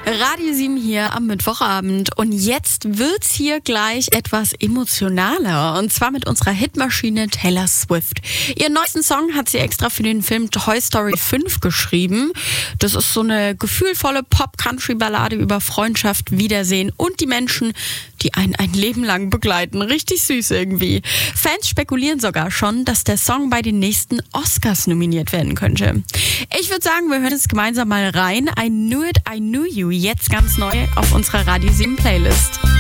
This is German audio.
Radio 7 hier am Mittwochabend und jetzt wird's hier gleich etwas emotionaler und zwar mit unserer Hitmaschine Taylor Swift. Ihren neuesten Song hat sie extra für den Film Toy Story 5 geschrieben. Das ist so eine gefühlvolle Pop-Country-Ballade über Freundschaft, Wiedersehen und die Menschen, die einen ein Leben lang begleiten. Richtig süß irgendwie. Fans spekulieren sogar schon, dass der Song bei den nächsten Oscars nominiert werden könnte. Ich würde sagen, wir hören jetzt gemeinsam mal rein. I Knew It, I Knew You. Jetzt ganz neu auf unserer Radio 7 Playlist.